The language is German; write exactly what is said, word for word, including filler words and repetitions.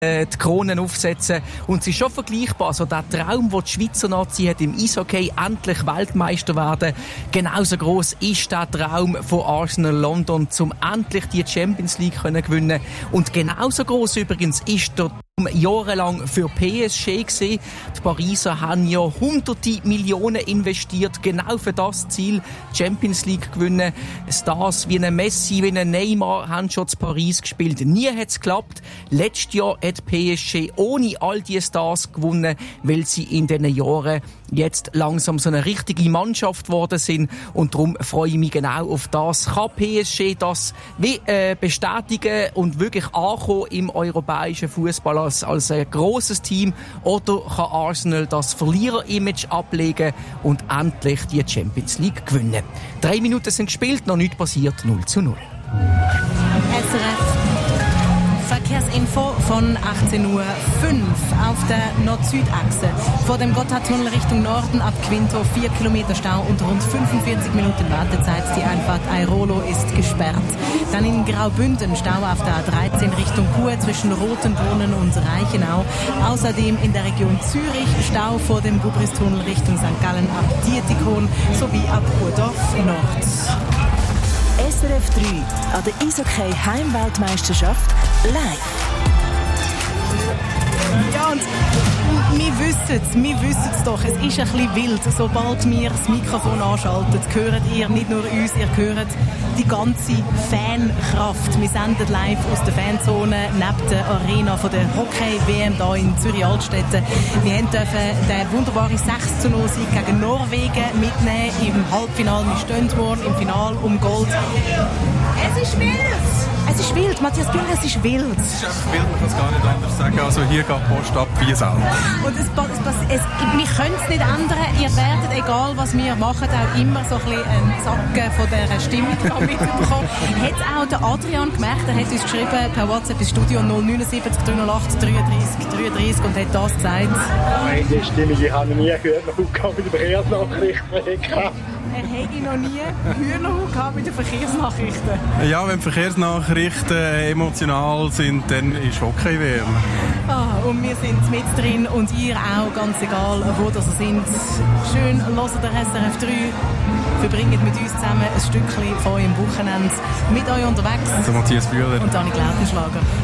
die Kronen aufsetzen. Und es ist schon vergleichbar. So der Traum, den die Schweizer Nazi hat im Eishockey, endlich Weltmeister werden. Genauso gross ist der Traum von Arsenal London, um endlich die Champions League können gewinnen. Und genauso gross übrigens ist der jahrelang für P S G gesehen. Die Pariser haben ja hunderte Millionen investiert, genau für das Ziel, Champions League gewinnen. Stars wie ein Messi, wie ein Neymar haben schon zu Paris gespielt. Nie hat es geklappt. Letztes Jahr hat P S G ohne all diese Stars gewonnen, weil sie in diesen Jahren jetzt langsam so eine richtige Mannschaft geworden sind. Und darum freue ich mich genau auf das. Kann P S G das wie, äh, bestätigen und wirklich ankommen im europäischen Fußball als, als ein grosses Team? Oder kann Arsenal das Verlierer-Image ablegen und endlich die Champions League gewinnen? Drei Minuten sind gespielt, noch nichts passiert, null zu null. S R F Verkehrsinfo von achtzehn Uhr fünf auf der Nord-Süd-Achse. Vor dem Gotthardtunnel Richtung Norden ab Quinto vier Kilometer Stau und rund fünfundvierzig Minuten Wartezeit. Die Einfahrt Airolo ist gesperrt. Dann in Graubünden Stau auf der A dreizehn Richtung Chur zwischen Rotenbrunnen und Reichenau. Außerdem in der Region Zürich Stau vor dem Gubristunnel Richtung Sankt Gallen ab Dietikon sowie ab Urdorf Nord. S R F drei an der Eishockey Heimweltmeisterschaft live. Ja, und wir wissen es, wir wissen es doch, es ist ein bisschen wild. Sobald wir das Mikrofon anschalten, hört ihr nicht nur uns, ihr hört die ganze Fankraft. Wir senden live aus der Fanzone neben der Arena von der Hockey-W M hier in Zürich-Altstetten. Wir dürfen den wunderbaren sechs zu null Sieg gegen Norwegen mitnehmen im Halbfinale. Wir stehen morgen im Finale um Gold. Es ist wild! Es ist wild, Matthias Bühler, es ist wild. Es ist einfach wild, man kann es gar nicht anders sagen. Also hier geht die Post ab wie es auch. Und es, es, es, wir können es nicht ändern. Ihr werdet, egal was wir machen, auch immer so ein bisschen einen Sacken von dieser Stimmung mitbekommen. Hat auch der Adrian gemerkt, er hat uns geschrieben per WhatsApp ins Studio null neun sieben drei null acht dreiunddreissig dreiunddreissig und hat das gesagt. Nein, die Stimmung, ich habe noch nie gehört, noch Hut mit den Verkehrsnachrichten. Er hätte noch nie Hühnerhut gehabt mit den Verkehrsnachrichten. Ja, wenn die Verkehrsnachrichten emotional sind, dann ist Hockey-W M. Ah, und wir sind mit drin und ihr auch, ganz egal, wo das sind. Schön, hört der S R F drei. Verbringt mit uns zusammen ein Stückchen von eurem Wochenende mit euch unterwegs. Also Matthias Bühler und Dani Lautenschlager.